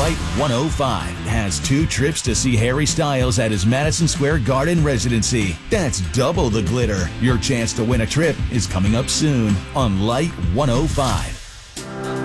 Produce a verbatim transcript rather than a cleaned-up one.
Light one oh five has two trips to see Harry Styles at his Madison Square Garden residency. That's double the glitter. Your chance to win a trip is coming up soon on Light one oh five.